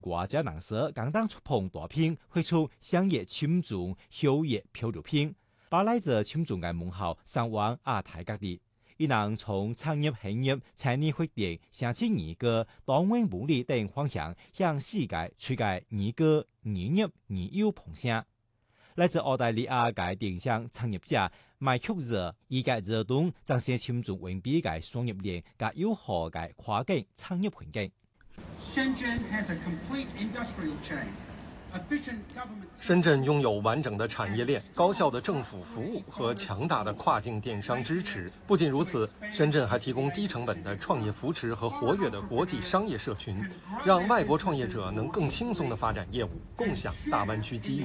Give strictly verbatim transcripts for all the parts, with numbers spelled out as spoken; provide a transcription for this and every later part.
國家人士剛當觸碰大片，會出商業簽證、商業漂流片，把來自簽證嘅門號送往亞太各地。伊能從產業、興業、產業發展、城市擬革、多元武力等方向向世界推介擬革、擬業、擬優碰聲。來自澳大利亞嘅電商創業者麥曲熱，伊嘅熱動彰顯簽證完備嘅商業鏈及友好嘅跨境產業環境。 深圳擁有完整的產業鏈、高效的政府服務和強大的跨境電商支持。不僅如此，深圳還提供低成本的創業扶持和活躍的國際商業社群，讓外國創業者能更輕鬆地發展業務，共享大灣區機遇。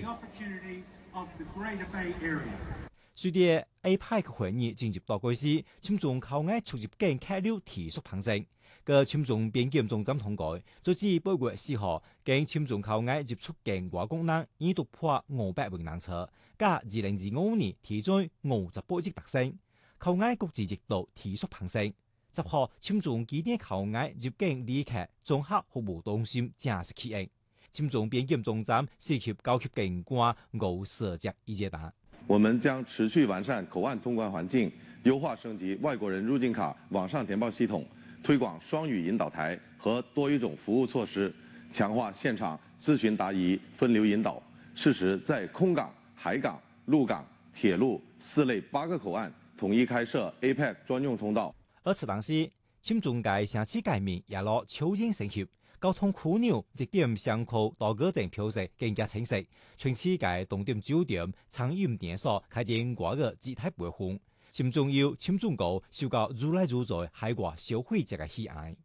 隨住 A P E C 會議進入倒計時，簽證口岸出入境客流提速攀升。個簽證邊檢總站統計，截至八月四號，經簽證口岸入出境外國人已突破五百萬人次，較二零二五年提升五十八億特升。口岸國際熱度提速攀升。十號簽證基點口岸入境旅客綜合服務中心正式啟用，簽證邊檢總站涉及高級警官五十隻一接單。 我們將持續完善口岸通關環境，優化升級外國人入境卡網上填報系統，推廣雙語引導台和多語種服務措施，強化現場諮詢答疑分流引導。適時在空港、海港、陸港、鐵路四類八個口岸統一開設 A P E C 專用通道。 而此當時，簽證界城市界面也落超前升級，交通樞紐節點上口到各種標識更加清晰。全世界重點酒店、餐飲連鎖開店掛個姿態培訓，簽證要簽證高，受到如來如在海外消費者嘅喜愛。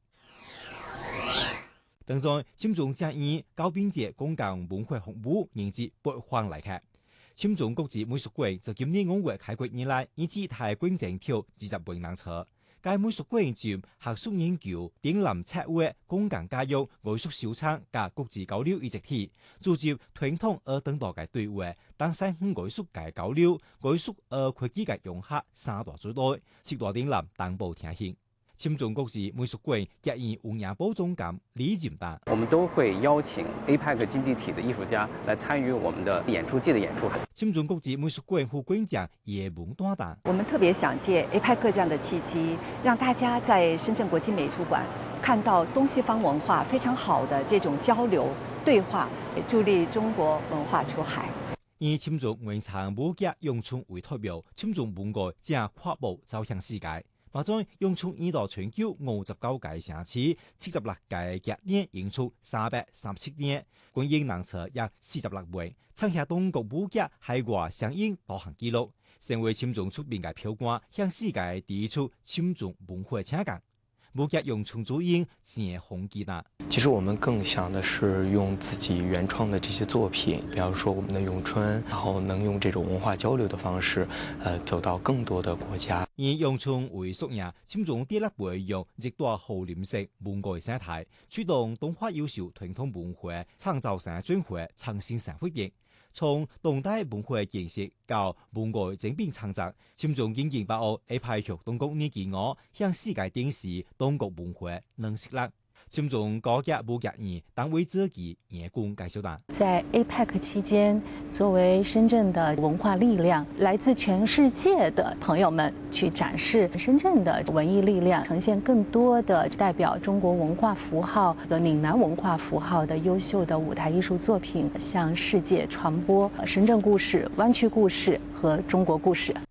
當中簽證正以高品質公共文化服務迎接北方來客。簽證國際美術館自今年五月開館以來，已至台觀展跳二十萬人次。該美術館集學術研究、展覽策劃、公共教育、藝術收藏及國際交流一體，組織傳統而等待嘅對話，當三項藝術嘅交流、藝術而科技嘅融合三大主題，七大展覽同步呈現。簽證國際美術館也以烏鴉寶總監李錦達， 我們都會邀請 A P E C 經濟體的藝術家來參與我們的演出季的演出。 簽證國際美術館副館長葉夢多達， 我們特別想借 A P E C 這樣的契機，讓大家在深圳國際美術館看到東西方文化非常好的這種交流對話，助力中國文化出海。 以簽證文創武俠詠春為代表，簽證文具正跨步走向世界。馬在詠春已到全球五十九個城市，七十六個節點演出三百三十七點，觀影人次約四十六萬，創下中國武俠海外上映多項紀錄，成為簽證出面嘅票館，向世界提出簽證文化請柬。武俠詠春主演謝洪基達， 其實我們更想的是用自己原創的這些作品，比方說我們的詠春，然後能用這種文化交流的方式，呃，走到更多的國家。 以詠春為縮影，簽證第一培養亦多好臉色文具生態，驅動東華優秀傳統文化創造性轉化創新生活型。從當代文化建設到文具整變創作，簽證經驗把握 A P E C 中國年紀我向世界展示中國文化能實力。簽證高級武俠員單位自己也供介紹到， 在 A P E C 期間，作為深圳的文化力量，來自全世界的朋友們去展示深圳的文藝力量，呈現更多的代表中國文化符號和嶺南文化符號的優秀的舞台藝術作品，向世界傳播深圳故事、灣區故事和中國故事。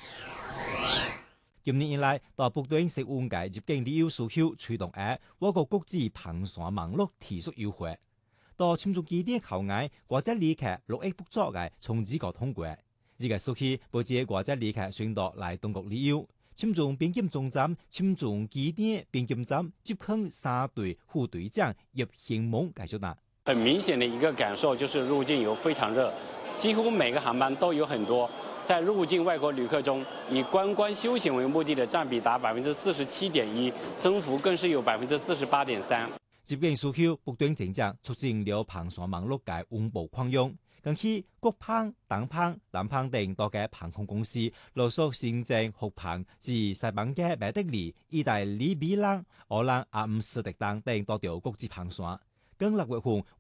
今年以來，大不斷食物界入境旅遊需求驅動下，我國國際航線網絡提速優化。到簽證基點口岸，國際旅客陸續捕捉嘅從此個通過。呢個時期，不止國際旅客選擇來中國旅遊，簽證邊檢總站、簽證基點邊檢站接近三隊副隊長葉興夢介紹到， 很明顯的一個感受就是入境遊非常熱，幾乎每個航班都有很多。在入境外國旅客中，以觀光休閒為目的的佔比達百分之四十七點一，增幅更是有百分之四十八點三。 入境需求不斷增長，促進了航線網絡嘅穩步擴容。近期，國航、東航、南航等多個航空公司陸續新增復航至西班牙馬德里、意大利米蘭、荷蘭阿姆斯特丹等多條國際航線。 跟立委洪